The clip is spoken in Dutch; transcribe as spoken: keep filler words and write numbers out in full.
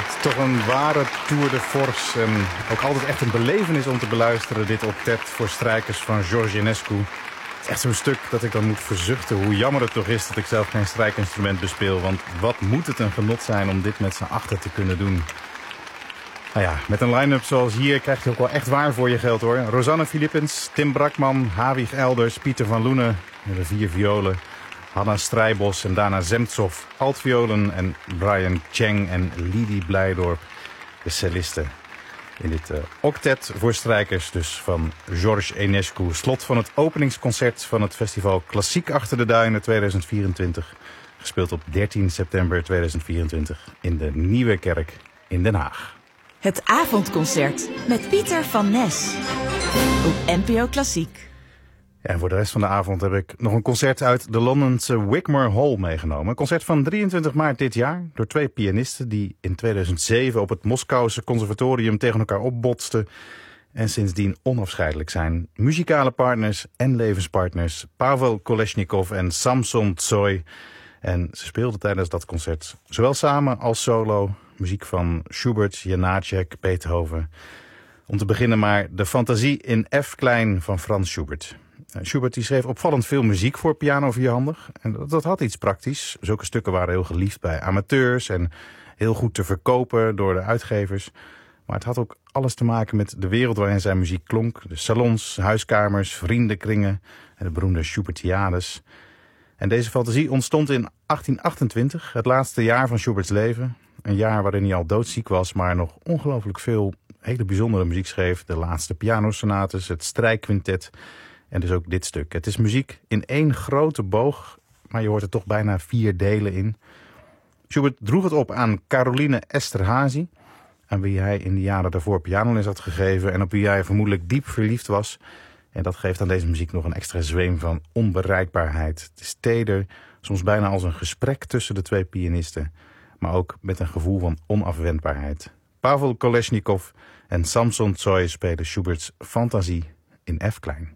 Toch een ware tour de force en ook altijd echt een belevenis om te beluisteren. Dit octet voor strijkers van George Enescu. Het is echt zo'n stuk dat ik dan moet verzuchten hoe jammer het toch is dat ik zelf geen strijkinstrument bespeel. Want wat moet het een genot zijn om dit met z'n achter te kunnen doen. Nou ja, met een line-up zoals hier krijg je ook wel echt waar voor je geld hoor. Rosanne Philippens, Tim Brakman, Hawig Elders, Pieter van Loenen, de vier violen. Hanna Strijbos en Dana Zemtsov, altviolen en Brian Cheng en Lidi Blijdorp, de cellisten. In dit uh, octet voor strijkers dus van George Enescu. Slot van het openingsconcert van het festival Klassiek Achter de Duinen tweeduizend vierentwintig. Gespeeld op dertien september tweeduizend vierentwintig in de Nieuwe Kerk in Den Haag. Het avondconcert met Pieter van Nes op N P O Klassiek. Ja, en voor de rest van de avond heb ik nog een concert uit de Londense Wigmore Hall meegenomen. Een concert van drieëntwintig maart dit jaar door twee pianisten die in tweeduizend zeven op het Moskouse conservatorium tegen elkaar opbotsten en sindsdien onafscheidelijk zijn. Muzikale partners en levenspartners Pavel Kolesnikov en Samson Tsoy. En ze speelden tijdens dat concert zowel samen als solo muziek van Schubert, Janáček, Beethoven. Om te beginnen maar de Fantasie in F klein van Frans Schubert. Schubert die schreef opvallend veel muziek voor piano vierhandig. En dat, dat had iets praktisch. Zulke stukken waren heel geliefd bij amateurs en heel goed te verkopen door de uitgevers. Maar het had ook alles te maken met de wereld waarin zijn muziek klonk. De salons, huiskamers, vriendenkringen en de beroemde Schubertiades. En deze fantasie ontstond in achttien achtentwintig, het laatste jaar van Schuberts leven. Een jaar waarin hij al doodziek was, maar nog ongelooflijk veel hele bijzondere muziek schreef. De laatste pianosonates, het strijkquintet en dus ook dit stuk. Het is muziek in één grote boog, maar je hoort er toch bijna vier delen in. Schubert droeg het op aan Caroline Esterhazy, aan wie hij in de jaren daarvoor pianoles had gegeven en op wie hij vermoedelijk diep verliefd was. En dat geeft aan deze muziek nog een extra zweem van onbereikbaarheid. Het is teder, soms bijna als een gesprek tussen de twee pianisten, maar ook met een gevoel van onafwendbaarheid. Pavel Kolesnikov en Samson Tsoy spelen Schuberts Fantasie in F klein.